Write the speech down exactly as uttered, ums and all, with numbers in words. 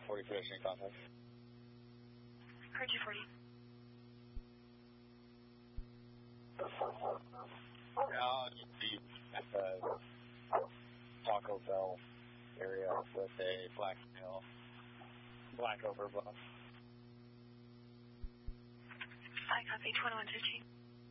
forty production contact. Heard two forty. I'll be at the Taco Bell area with a black male, black overbuff. I copy twenty-one fifteen.